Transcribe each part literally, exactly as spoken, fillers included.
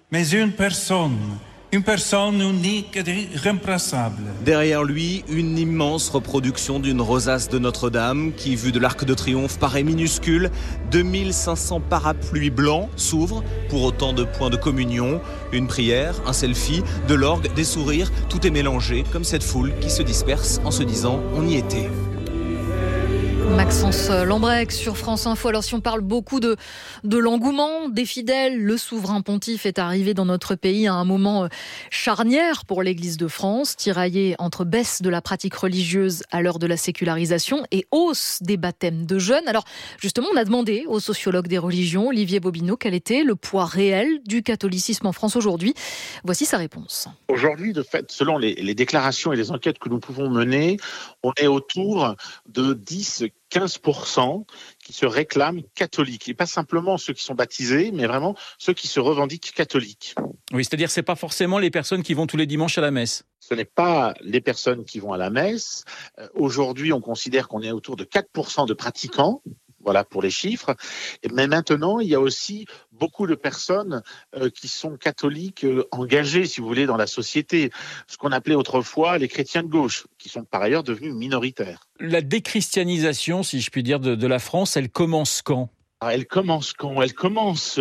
mais une personne, une personne unique et irremplaçable. Derrière lui, une immense reproduction d'une rosace de Notre-Dame qui, vue de l'Arc de Triomphe, paraît minuscule. deux mille cinq cents parapluies blancs s'ouvrent pour autant de points de communion. Une prière, un selfie, de l'orgue, des sourires, tout est mélangé comme cette foule qui se disperse en se disant « on y était ». Maxence Lambrec sur France Info. Alors si on parle beaucoup de, de l'engouement des fidèles, le souverain pontife est arrivé dans notre pays à un moment charnière pour l'Église de France, tiraillé entre baisse de la pratique religieuse à l'heure de la sécularisation et hausse des baptêmes de jeunes. Alors justement, on a demandé au sociologue des religions, Olivier Bobineau, quel était le poids réel du catholicisme en France aujourd'hui. Voici sa réponse. Aujourd'hui, de fait, selon les, les déclarations et les enquêtes que nous pouvons mener, on est autour de dix à quinze pour cent qui se réclament catholiques. Et pas simplement ceux qui sont baptisés, mais vraiment ceux qui se revendiquent catholiques. Oui, c'est-à-dire que ce n'est pas forcément les personnes qui vont tous les dimanches à la messe. Ce n'est pas les personnes qui vont à la messe. Euh, aujourd'hui, on considère qu'on est autour de quatre pour cent de pratiquants. Voilà pour les chiffres. Mais maintenant, il y a aussi beaucoup de personnes euh, qui sont catholiques euh, engagées, si vous voulez, dans la société. Ce qu'on appelait autrefois les chrétiens de gauche, qui sont par ailleurs devenus minoritaires. La déchristianisation, si je puis dire, de, de la France, elle commence quand ? Elle commence quand ? Elle commence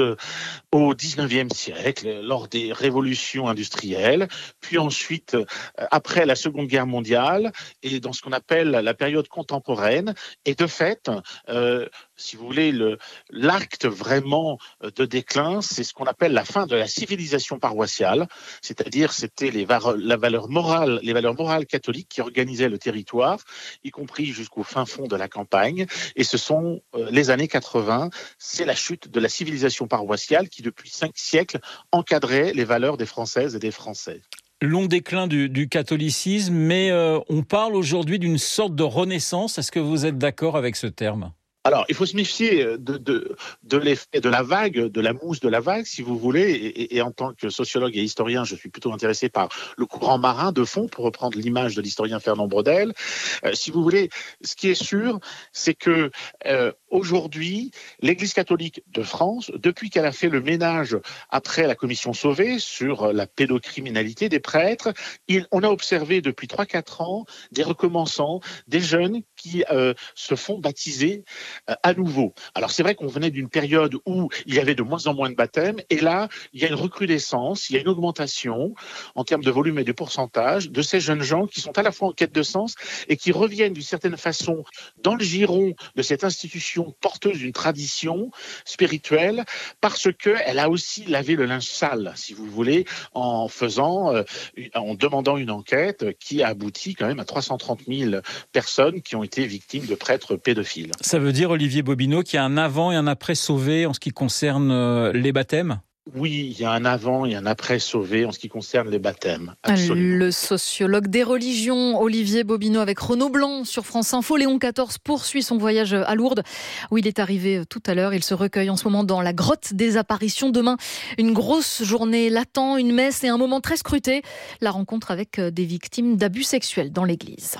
au dix-neuvième siècle, lors des révolutions industrielles, puis ensuite, après la Seconde Guerre mondiale, et dans ce qu'on appelle la période contemporaine. Et de fait, euh, si vous voulez, le, l'acte vraiment de déclin, c'est ce qu'on appelle la fin de la civilisation paroissiale, c'est-à-dire c'était les, la valeur morale, les valeurs morales catholiques qui organisaient le territoire, y compris jusqu'au fin fond de la campagne. Et ce sont euh, les années quatre-vingts. C'est la chute de la civilisation paroissiale qui, depuis cinq siècles, encadrait les valeurs des Françaises et des Français. Long déclin du, du catholicisme, mais euh, on parle aujourd'hui d'une sorte de renaissance. Est-ce que vous êtes d'accord avec ce terme ? Alors, il faut se méfier de, de, de l'effet de la vague, de la mousse de la vague, si vous voulez. Et, et en tant que sociologue et historien, je suis plutôt intéressé par le courant marin de fond, pour reprendre l'image de l'historien Fernand Braudel. Euh, si vous voulez, ce qui est sûr, c'est que euh, aujourd'hui, l'Église catholique de France, depuis qu'elle a fait le ménage après la commission Sauvé sur la pédocriminalité des prêtres, il, on a observé depuis trois à quatre ans des recommençants, des jeunes qui euh, se font baptiser à nouveau. Alors c'est vrai qu'on venait d'une période où il y avait de moins en moins de baptêmes, et là il y a une recrudescence, il y a une augmentation en termes de volume et de pourcentage de ces jeunes gens qui sont à la fois en quête de sens et qui reviennent d'une certaine façon dans le giron de cette institution porteuse d'une tradition spirituelle, parce qu'elle a aussi lavé le linge sale, si vous voulez, en faisant, euh, en demandant une enquête qui a abouti quand même à trois cent trente mille personnes qui ont été victimes de prêtres pédophiles. Ça veut dire, Olivier Bobineau, qu'il y a un avant et un après Sauvé en ce qui concerne les baptêmes ? Oui, il y a un avant et un après Sauvé en ce qui concerne les baptêmes. Absolument. Le sociologue des religions, Olivier Bobineau, avec Renaud Blanc sur France Info. Léon quatorze poursuit son voyage à Lourdes, où il est arrivé tout à l'heure. Il se recueille en ce moment dans la grotte des apparitions. Demain, une grosse journée l'attend, une messe et un moment très scruté. La rencontre avec des victimes d'abus sexuels dans l'église.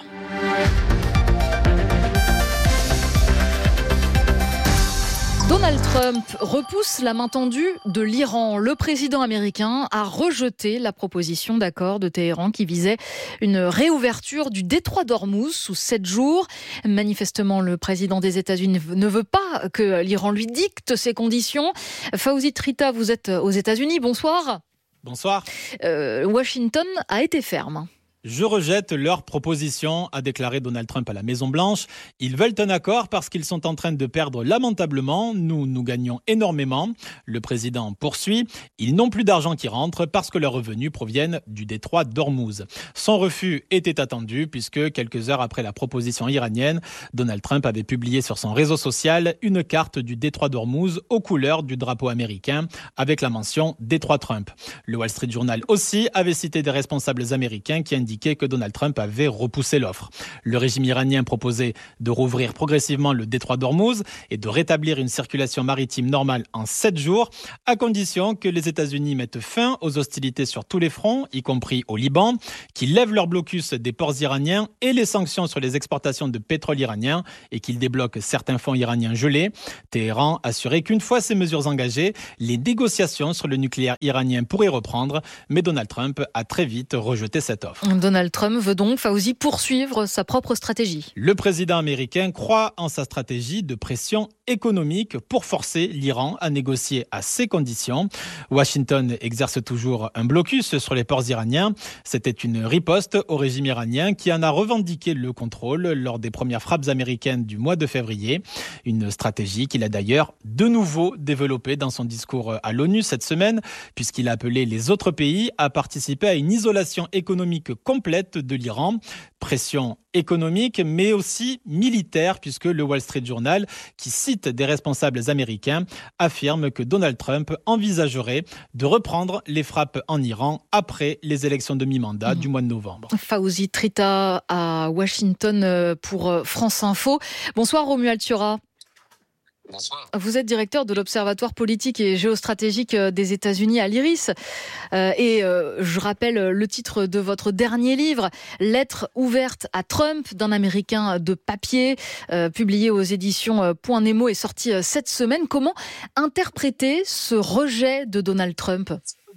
Donald Trump repousse la main tendue de l'Iran. Le président américain a rejeté la proposition d'accord de Téhéran qui visait une réouverture du détroit d'Ormuz sous sept jours. Manifestement, le président des États-Unis ne veut pas que l'Iran lui dicte ses conditions. Fawzi Trita, vous êtes aux États-Unis. Bonsoir. Bonsoir. Euh, Washington a été ferme. Je rejette leur proposition, a déclaré Donald Trump à la Maison-Blanche. Ils veulent un accord parce qu'ils sont en train de perdre lamentablement. Nous, nous gagnons énormément. Le président poursuit. Ils n'ont plus d'argent qui rentre parce que leurs revenus proviennent du détroit d'Ormuz. Son refus était attendu puisque quelques heures après la proposition iranienne, Donald Trump avait publié sur son réseau social une carte du détroit d'Ormuz aux couleurs du drapeau américain avec la mention détroit Trump. Le Wall Street Journal aussi avait cité des responsables américains qui indiquaient indiqué que Donald Trump avait repoussé l'offre. Le régime iranien proposait de rouvrir progressivement le détroit d'Ormuz et de rétablir une circulation maritime normale en sept jours, à condition que les États-Unis mettent fin aux hostilités sur tous les fronts, y compris au Liban, qu'ils lèvent leur blocus des ports iraniens et les sanctions sur les exportations de pétrole iranien et qu'ils débloquent certains fonds iraniens gelés. Téhéran assurait qu'une fois ces mesures engagées, les négociations sur le nucléaire iranien pourraient reprendre, mais Donald Trump a très vite rejeté cette offre. Donald Trump veut donc, Fawzi, poursuivre sa propre stratégie. Le président américain croit en sa stratégie de pression économique pour forcer l'Iran à négocier à ses conditions. Washington exerce toujours un blocus sur les ports iraniens. C'était une riposte au régime iranien qui en a revendiqué le contrôle lors des premières frappes américaines du mois de février. Une stratégie qu'il a d'ailleurs de nouveau développée dans son discours à l'ONU cette semaine, puisqu'il a appelé les autres pays à participer à une isolation économique complète de l'Iran. Pression économique, mais aussi militaire, puisque le Wall Street Journal, qui cite des responsables américains, affirme que Donald Trump envisagerait de reprendre les frappes en Iran après les élections de mi-mandat mmh. du mois de novembre. Fawzi Trita à Washington pour France Info. Bonsoir Romuald Thiora. Bonsoir. Vous êtes directeur de l'Observatoire politique et géostratégique des États-Unis à l'I R I S. Euh, et euh, je rappelle le titre de votre dernier livre, Lettre ouverte à Trump, d'un Américain de papier, euh, publié aux éditions Point Nemo et sorti cette semaine. Comment interpréter ce rejet de Donald Trump ?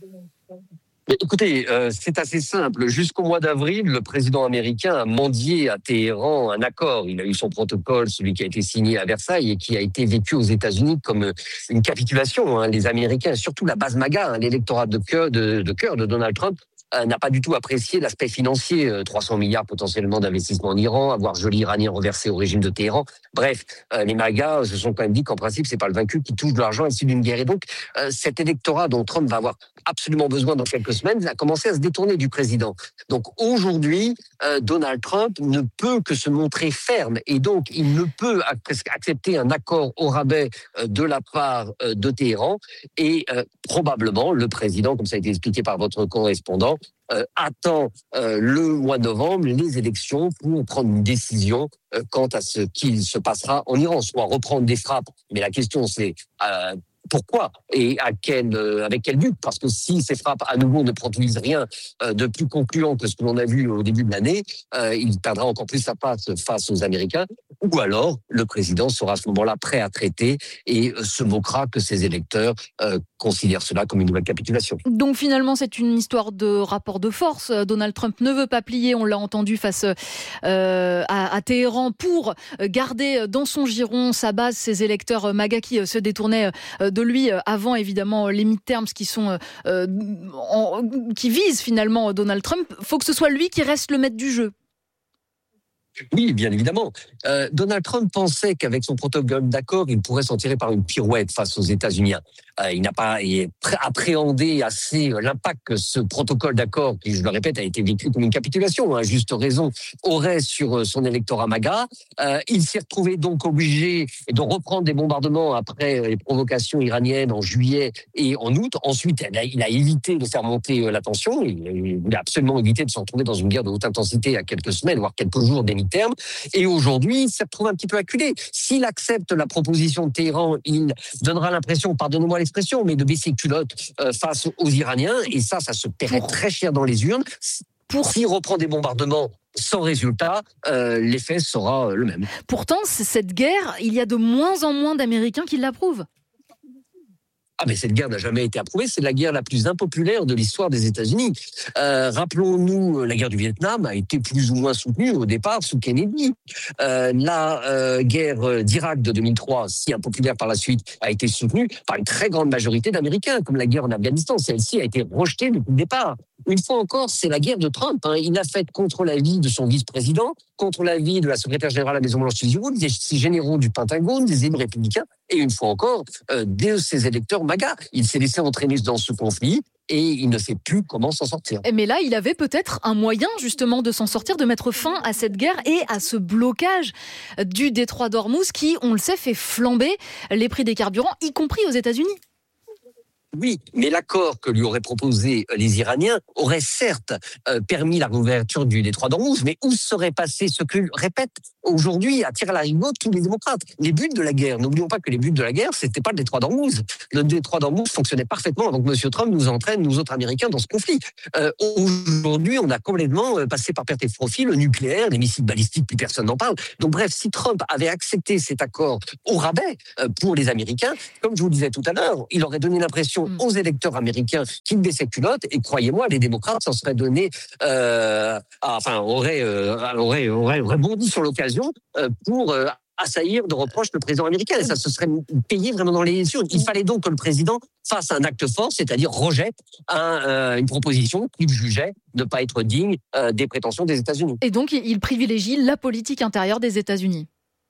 Mais écoutez, euh, c'est assez simple. Jusqu'au mois d'avril, le président américain a mendié à Téhéran un accord. Il a eu son protocole, celui qui a été signé à Versailles et qui a été vécu aux États-Unis comme une capitulation. Hein. Les Américains, surtout la base MAGA, hein, l'électorat de cœur de, de cœur de Donald Trump, euh, n'a pas du tout apprécié l'aspect financier. Euh, trois cents milliards potentiellement d'investissement en Iran, avoir joli iranien reversé au régime de Téhéran. Bref, euh, les MAGA se sont quand même dit qu'en principe, c'est pas le vaincu qui touche de l'argent issu d'une guerre. Et donc, euh, cet électorat dont Trump va avoir absolument besoin dans quelques semaines a commencé à se détourner du président. Donc aujourd'hui, euh, Donald Trump ne peut que se montrer ferme et donc il ne peut ac- accepter un accord au rabais euh, de la part euh, de Téhéran et euh, probablement le président, comme ça a été expliqué par votre correspondant, Euh, attend euh, le mois de novembre les élections pour prendre une décision euh, quant à ce qu'il se passera en Iran, soit reprendre des frappes. Mais la question c'est euh, pourquoi et à quel, euh, avec quel but ? Parce que si ces frappes à nouveau ne produisent rien euh, de plus concluant que ce que l'on a vu au début de l'année, euh, il perdra encore plus sa place face aux Américains. Ou alors le président sera à ce moment-là prêt à traiter et euh, se moquera que ses électeurs euh, considèrent cela comme une nouvelle capitulation. Donc finalement, c'est une histoire de rapport de force. Donald Trump ne veut pas plier, on l'a entendu, face euh, à, à Téhéran pour garder dans son giron sa base, ses électeurs MAGA qui se détournaient de lui avant évidemment les midterms qui, sont, euh, en, qui visent finalement Donald Trump. Il faut que ce soit lui qui reste le maître du jeu. Oui, bien évidemment. Euh, Donald Trump pensait qu'avec son protocole d'accord, il pourrait s'en tirer par une pirouette face aux États-Unis. Euh, il n'a pas appréhendé assez l'impact que ce protocole d'accord, qui, je le répète, a été vécu comme une capitulation, à juste raison, aurait sur son électorat MAGA. Euh, il s'est retrouvé donc obligé de reprendre des bombardements après les provocations iraniennes en juillet et en août. Ensuite, il a, il a évité de faire monter la tension. Il, il voulait absolument éviter de se retrouver dans une guerre de haute intensité à quelques semaines, voire quelques jours des terme. Et aujourd'hui, il s'est retrouvé un petit peu acculé. S'il accepte la proposition de Téhéran, il donnera l'impression, pardonnez-moi l'expression, mais de baisser culotte euh, face aux Iraniens. Et ça, ça se paierait pour... très cher dans les urnes. Pour... S'il reprend des bombardements sans résultat, euh, l'effet sera le même. Pourtant, cette guerre, il y a de moins en moins d'Américains qui l'approuvent. Ah, mais cette guerre n'a jamais été approuvée. C'est la guerre la plus impopulaire de l'histoire des États-Unis. Euh, rappelons-nous, la guerre du Vietnam a été plus ou moins soutenue au départ sous Kennedy. Euh, la euh, guerre d'Irak de deux mille trois, si impopulaire par la suite, a été soutenue par une très grande majorité d'Américains, comme la guerre en Afghanistan. Celle-ci a été rejetée depuis le départ. Une fois encore, c'est la guerre de Trump. Hein. Il l'a faite contre l'avis de son vice-président, contre l'avis de la secrétaire générale à la Maison-Blanche, des généraux du Pentagone, des élus républicains, et une fois encore, euh, de ses électeurs MAGA. Il s'est laissé entraîner dans ce conflit et il ne sait plus comment s'en sortir. Mais là, il avait peut-être un moyen justement de s'en sortir, de mettre fin à cette guerre et à ce blocage du détroit d'Ormuz qui, on le sait, fait flamber les prix des carburants, y compris aux États-Unis. Oui, mais l'accord que lui auraient proposé les Iraniens aurait certes euh, permis la réouverture du détroit d'Ormuz, mais où serait passé ce que répètent aujourd'hui à tir à la rigotte tous les démocrates? Les buts de la guerre, n'oublions pas que les buts de la guerre, c'était pas le détroit d'Ormuz. Le détroit d'Ormuz fonctionnait parfaitement, donc M. Trump nous entraîne, nous autres Américains, dans ce conflit. Euh, aujourd'hui, on a complètement passé par perte et profit le nucléaire, les missiles balistiques, plus personne n'en parle. Donc bref, si Trump avait accepté cet accord au rabais euh, pour les Américains, comme je vous le disais tout à l'heure, il aurait donné l'impression aux électeurs américains qui baissaient culottes, et croyez-moi, les démocrates s'en seraient donné, euh, enfin, auraient, euh, auraient, auraient rebondi sur l'occasion euh, pour euh, assaillir de reproches le président américain. Et ça se serait payé vraiment dans les élections. Il fallait donc que le président fasse un acte fort, c'est-à-dire rejette un, euh, une proposition qu'il jugeait ne pas être digne euh, des prétentions des États-Unis. Et donc, il privilégie la politique intérieure des États-Unis.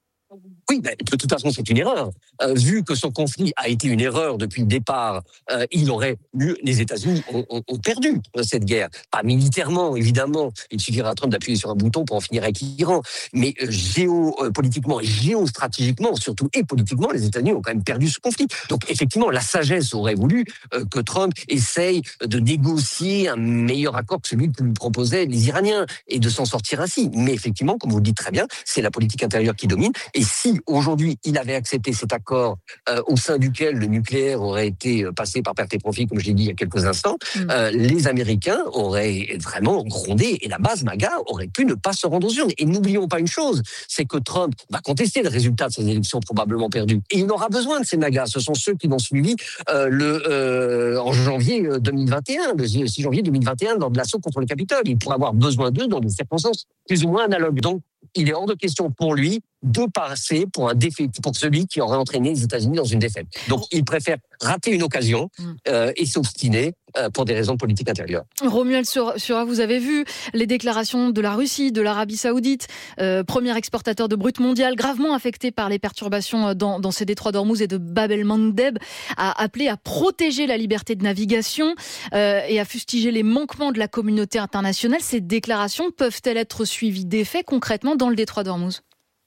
Oui, ben, de toute façon, c'est une erreur. Euh, vu que son conflit a été une erreur depuis le départ, euh, il aurait eu, les États-Unis ont, ont, ont perdu euh, cette guerre. Pas militairement, évidemment. Il suffirait à Trump d'appuyer sur un bouton pour en finir avec l'Iran. Mais euh, géopolitiquement et géostratégiquement, surtout et politiquement, les États-Unis ont quand même perdu ce conflit. Donc, effectivement, la sagesse aurait voulu euh, que Trump essaye de négocier un meilleur accord que celui que lui proposaient les Iraniens et de s'en sortir ainsi. Mais effectivement, comme vous le dites très bien, c'est la politique intérieure qui domine. Et si aujourd'hui il avait accepté cet accord euh, au sein duquel le nucléaire aurait été passé par perte et profit, comme je l'ai dit il y a quelques instants, mmh. euh, les Américains auraient vraiment grondé et la base MAGA aurait pu ne pas se rendre aux urnes. Et n'oublions pas une chose, c'est que Trump va contester le résultat de ces élections probablement perdues. Et il aura besoin de ces MAGA. Ce sont ceux qui l'ont suivi euh, le, euh, en janvier deux mille vingt et un, le six janvier deux mille vingt et un, lors de l'assaut contre le Capitole. Il pourra avoir besoin d'eux dans des circonstances plus ou moins analogues. Donc, il est hors de question pour lui de passer pour un défait, pour celui qui aurait entraîné les États-Unis dans une défaite. Donc, il préfère rater une occasion euh, et s'obstiner euh, pour des raisons politiques intérieures. Romuald Sura, vous avez vu les déclarations de la Russie, de l'Arabie Saoudite, euh, premier exportateur de brut mondial, gravement affecté par les perturbations dans, dans ces détroits d'Ormuz et de Bab el-Mandeb, a appelé à protéger la liberté de navigation euh, et à fustiger les manquements de la communauté internationale. Ces déclarations peuvent-elles être suivies d'effets concrètement dans le détroit d'Ormuz ?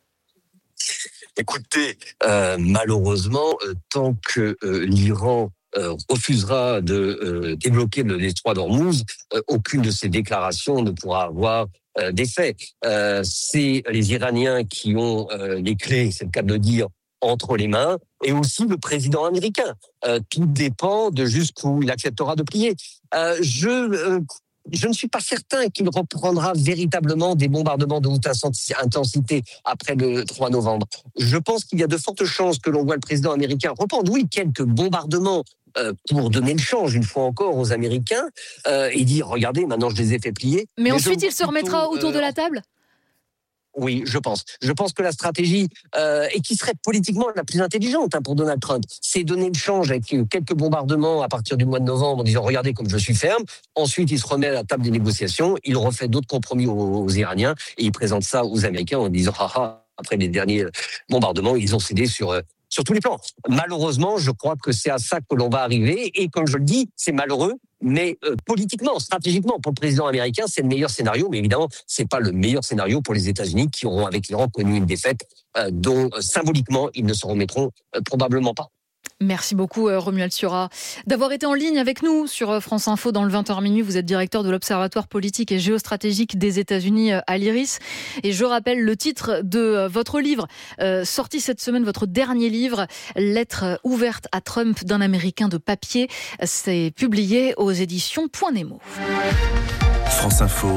Écoutez, euh, malheureusement, euh, tant que euh, l'Iran euh, refusera de euh, débloquer le détroit d'Ormuz, euh, aucune de ces déclarations ne pourra avoir euh, d'effet. Euh, c'est les Iraniens qui ont euh, les clés, c'est le cas de le dire, entre les mains, et aussi le président américain. Euh, tout dépend de jusqu'où il acceptera de plier. Euh, je... Euh, Je ne suis pas certain qu'il reprendra véritablement des bombardements de haute intensité après le trois novembre. Je pense qu'il y a de fortes chances que l'on voit le président américain reprendre, oui, quelques bombardements euh, pour donner le change, une fois encore, aux Américains, euh, et dire, regardez, maintenant je les ai fait plier. Mais, Mais ensuite, il se remettra plutôt, autour euh, de la table ? Oui, je pense. Je pense que la stratégie, euh, et qui serait politiquement la plus intelligente hein, pour Donald Trump, c'est donner le change avec quelques bombardements à partir du mois de novembre en disant « Regardez comme je suis ferme ». Ensuite, il se remet à la table des négociations, il refait d'autres compromis aux, aux Iraniens et il présente ça aux Américains en disant « Ah ah ». Après les derniers bombardements, ils ont cédé sur... Euh, sur tous les plans. Malheureusement, je crois que c'est à ça que l'on va arriver. Et comme je le dis, c'est malheureux, mais euh, politiquement, stratégiquement, pour le président américain, c'est le meilleur scénario. Mais évidemment, c'est pas le meilleur scénario pour les États-Unis qui auront, avec l'Iran, connu une défaite euh, dont, euh, symboliquement, ils ne se remettront euh, probablement pas. Merci beaucoup Romuald Sura d'avoir été en ligne avec nous sur France Info dans le vingt heures minuit. Vous êtes directeur de l'Observatoire politique et géostratégique des États-Unis à l'Iris. Et je rappelle le titre de votre livre, euh, sorti cette semaine, votre dernier livre, Lettre ouverte à Trump d'un Américain de papier. C'est publié aux éditions Point Nemo. France Info,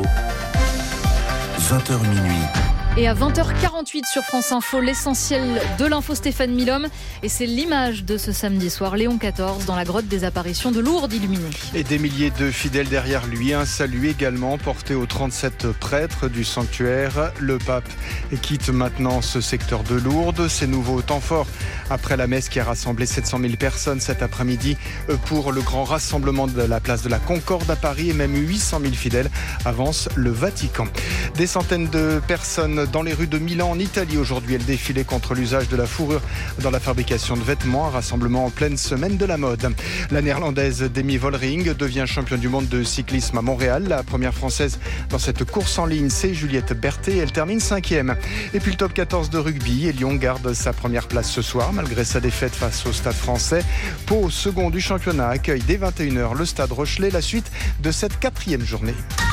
vingt heures minuit. Et à vingt heures quarante-huit sur France Info, l'essentiel de l'info Stéphane Milhomme. Et c'est l'image de ce samedi soir, Léon quatorze, dans la grotte des apparitions de Lourdes illuminée. Et des milliers de fidèles derrière lui, un salut également porté aux trente-sept prêtres du sanctuaire. Le pape quitte maintenant ce secteur de Lourdes. C'est nouveau temps fort après la messe qui a rassemblé sept cent mille personnes cet après-midi pour le grand rassemblement de la place de la Concorde à Paris. Et même huit cent mille fidèles avancent le Vatican. Des centaines de personnes dans les rues de Milan en Italie. Aujourd'hui, elle défilait contre l'usage de la fourrure dans la fabrication de vêtements, un rassemblement en pleine semaine de la mode. La néerlandaise Demi Vollering devient championne du monde de cyclisme à Montréal. La première française dans cette course en ligne, c'est Juliette Berthet. Elle termine cinquième. Et puis le top quatorze de rugby. Et Lyon garde sa première place ce soir, malgré sa défaite face au Stade français. Pau, second du championnat, accueille dès vingt et une heures le Stade Rochelais, la suite de cette quatrième journée.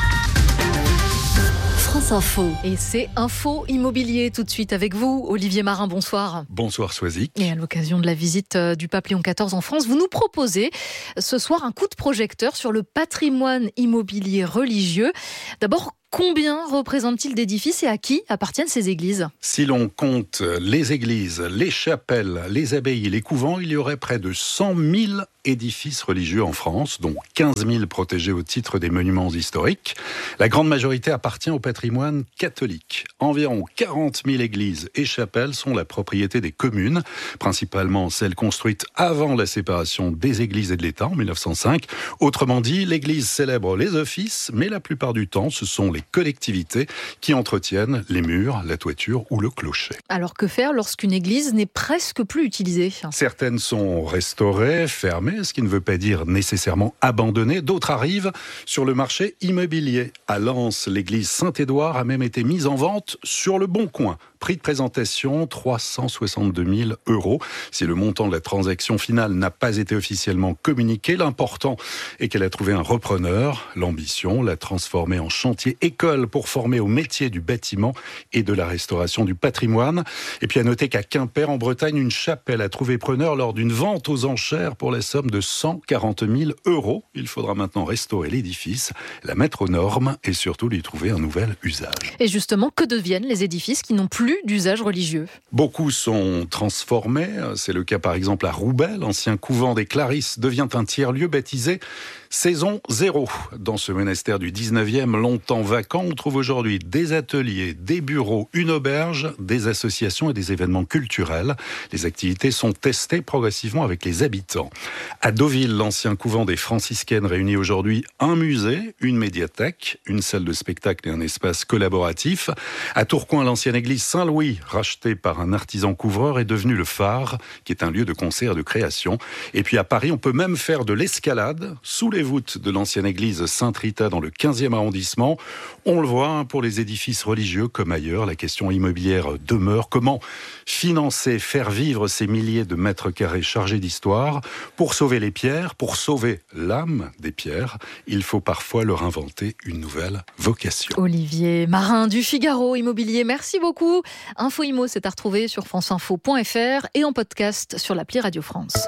France Info. Et c'est Info Immobilier tout de suite avec vous, Olivier Marin, bonsoir. Bonsoir Soisic. Et à l'occasion de la visite du pape Léon quatorze en France, vous nous proposez ce soir un coup de projecteur sur le patrimoine immobilier religieux. D'abord, combien représente-t-il d'édifices et à qui appartiennent ces églises ? Si l'on compte les églises, les chapelles, les abbayes, les couvents, il y aurait près de cent mille édifices religieux en France, dont quinze mille protégés au titre des monuments historiques. La grande majorité appartient au patrimoine catholique. Environ quarante mille églises et chapelles sont la propriété des communes, principalement celles construites avant la séparation des églises et de l'État en mille neuf cent cinq. Autrement dit, l'église célèbre les offices, mais la plupart du temps, ce sont les collectivités qui entretiennent les murs, la toiture ou le clocher. Alors que faire lorsqu'une église n'est presque plus utilisée ? Certaines sont restaurées, fermées, ce qui ne veut pas dire nécessairement abandonnées. D'autres arrivent sur le marché immobilier. À Lens, l'église Saint-Édouard a même été mise en vente sur le Bon Coin. Prix de présentation, trois cent soixante-deux mille euros. Si le montant de la transaction finale n'a pas été officiellement communiqué, l'important est qu'elle a trouvé un repreneur. L'ambition, la transformer en chantier école pour former au métier du bâtiment et de la restauration du patrimoine. Et puis à noter qu'à Quimper, en Bretagne, une chapelle a trouvé preneur lors d'une vente aux enchères pour la somme de cent quarante mille euros. Il faudra maintenant restaurer l'édifice, la mettre aux normes et surtout lui trouver un nouvel usage. Et justement, que deviennent les édifices qui n'ont plus d'usage religieux ? Beaucoup sont transformés. C'est le cas par exemple à Roubaix. L'ancien couvent des Clarisses devient un tiers-lieu baptisé Saison Zéro. Dans ce monastère du dix-neuvième, longtemps vacant, on trouve aujourd'hui des ateliers, des bureaux, une auberge, des associations et des événements culturels. Les activités sont testées progressivement avec les habitants. À Deauville, l'ancien couvent des franciscaines réunit aujourd'hui un musée, une médiathèque, une salle de spectacle et un espace collaboratif. À Tourcoing, l'ancienne église Saint-Louis, rachetée par un artisan couvreur, est devenue le phare, qui est un lieu de concert et de création. Et puis à Paris, on peut même faire de l'escalade sous les voûtes de l'ancienne église Sainte-Rita dans le quinzième arrondissement. On le voit, hein, pour les édifices religieux comme ailleurs, la question immobilière demeure. Comment financer, faire vivre ces milliers de mètres carrés chargés d'histoire ? Pour sauver les pierres, pour sauver l'âme des pierres, il faut parfois leur inventer une nouvelle vocation. Olivier Marin du Figaro Immobilier, merci beaucoup. Info Immo, c'est à retrouver sur franceinfo point f r et en podcast sur l'appli Radio France.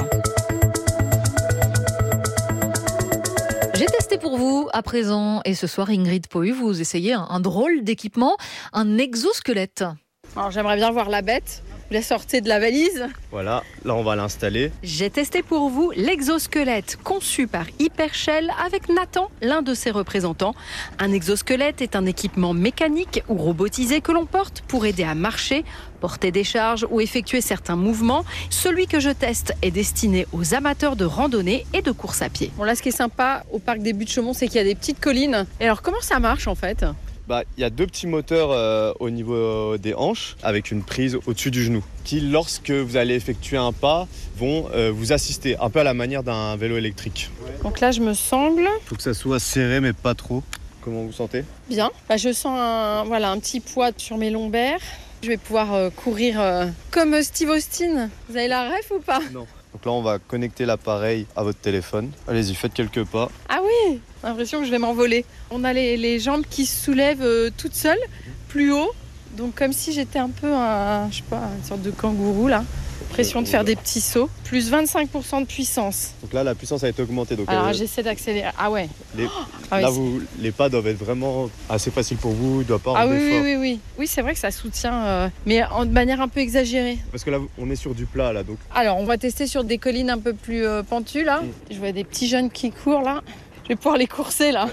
J'ai testé pour vous à présent et ce soir, Ingrid Pohu, vous essayez un, un drôle d'équipement, un exosquelette. Alors j'aimerais bien voir la bête. Vous la sortez de la valise. Voilà, là on va l'installer. J'ai testé pour vous l'exosquelette conçu par Hypershell avec Nathan, l'un de ses représentants. Un exosquelette est un équipement mécanique ou robotisé que l'on porte pour aider à marcher, porter des charges ou effectuer certains mouvements. Celui que je teste est destiné aux amateurs de randonnée et de course à pied. Bon là, ce qui est sympa au parc des Buttes-Chaumont, c'est qu'il y a des petites collines. Et alors comment ça marche en fait ? Bah, il y a deux petits moteurs euh, au niveau euh, des hanches avec une prise au-dessus du genou qui, lorsque vous allez effectuer un pas, vont euh, vous assister un peu à la manière d'un vélo électrique. Donc là, je me sangle. Il faut que ça soit serré mais pas trop. Comment vous sentez ? Bien. Bah, je sens un, voilà, un petit poids sur mes lombaires. Je vais pouvoir euh, courir euh, comme Steve Austin. Vous avez la ref ou pas ? Non. Donc là, on va connecter l'appareil à votre téléphone. Allez-y, faites quelques pas. Ah oui, j'ai l'impression que je vais m'envoler. On a les, les jambes qui se soulèvent euh, toutes seules, plus haut. Donc comme si j'étais un peu un, je sais pas, une sorte de kangourou là. Pression de faire des petits sauts. Plus vingt-cinq pour cent de puissance. Donc là, la puissance a été augmentée. Donc Alors euh, j'essaie d'accélérer. Ah ouais. Les, oh ah là, oui, vous, les pas doivent être vraiment assez faciles pour vous. Il ne doit pas Ah en oui, effort. oui, oui, oui. Oui, c'est vrai que ça soutient, euh, mais en, de manière un peu exagérée. Parce que là, on est sur du plat là. Donc... Alors, on va tester sur des collines un peu plus euh, pentues là. Mm. Je vois des petits jeunes qui courent là. Je vais pouvoir les courser là.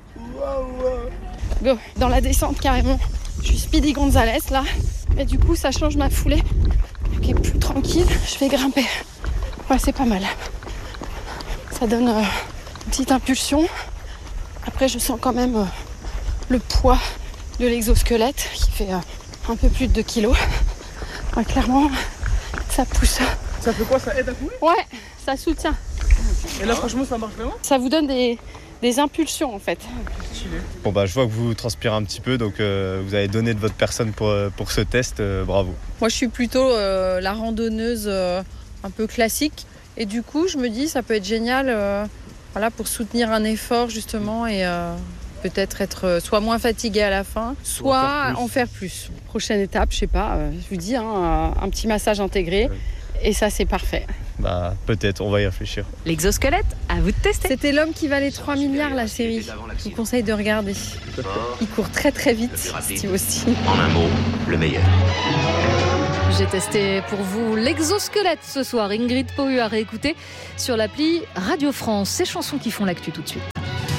Go, dans la descente carrément. Je suis Speedy Gonzalez là. Et du coup, ça change ma foulée. Qui est plus tranquille, je vais grimper. Ouais, c'est pas mal. Ça donne euh, une petite impulsion. Après, je sens quand même euh, le poids de l'exosquelette qui fait euh, Un peu plus de deux kilos. Ouais, clairement, ça pousse. Ça fait quoi? Ça aide à courir? Ouais, ça soutient. Et là, franchement, ça marche vraiment? Ça vous donne des, des impulsions, en fait. Bon, bah, je vois que vous transpirez un petit peu, donc euh, vous avez donné de votre personne pour, pour ce test. Euh, bravo. Moi, je suis plutôt euh, la randonneuse euh, un peu classique. Et du coup, je me dis, ça peut être génial euh, voilà, pour soutenir un effort, justement, et euh, peut-être être soit moins fatigué à la fin, soit en faire plus. Prochaine étape, je sais pas, euh, je vous dis, hein, un petit massage intégré. Ouais. Et ça, c'est parfait. Bah, peut-être, on va y réfléchir. L'exosquelette, à vous de tester. C'était L'homme qui valait trois milliards, la série. Je vous conseille de regarder. Il court très très vite, Steve aussi. En un mot, le meilleur. J'ai testé pour vous l'exosquelette ce soir. Ingrid Pohu à réécouter sur l'appli Radio France. Ces chansons qui font l'actu tout de suite.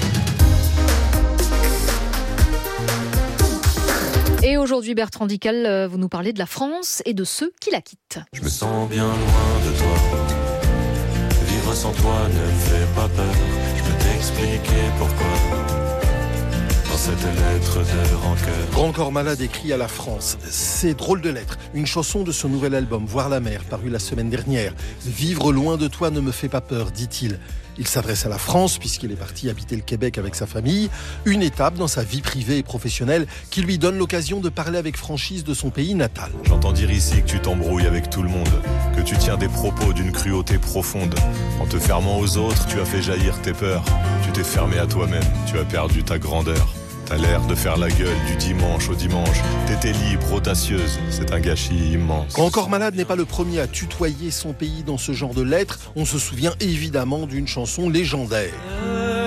Et aujourd'hui, Bertrand Dical, vous nous parlez de la France et de ceux qui la quittent. Je me sens bien loin de toi. Vivre sans toi ne me fait pas peur. Je peux t'expliquer pourquoi. Dans cette lettre de rancœur. Grand Corps Malade écrit à la France. C'est drôle de lettre. Une chanson de son nouvel album, Voir la mer, paru la semaine dernière. Vivre loin de toi ne me fait pas peur, dit-il. Il s'adresse à la France puisqu'il est parti habiter le Québec avec sa famille. Une étape dans sa vie privée et professionnelle qui lui donne l'occasion de parler avec franchise de son pays natal. J'entends dire ici que tu t'embrouilles avec tout le monde, que tu tiens des propos d'une cruauté profonde. En te fermant aux autres, tu as fait jaillir tes peurs. Tu t'es fermé à toi-même, tu as perdu ta grandeur. T'as l'air de faire la gueule du dimanche au dimanche. T'étais libre, audacieuse, c'est un gâchis immense. Grand Corps Malade n'est pas le premier à tutoyer son pays dans ce genre de lettres. On se souvient évidemment d'une chanson légendaire.